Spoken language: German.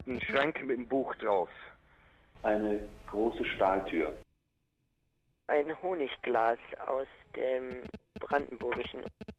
Ein Schrank mit einem Buch drauf. Eine große Stahltür. Ein Honigglas aus dem Brandenburgischen.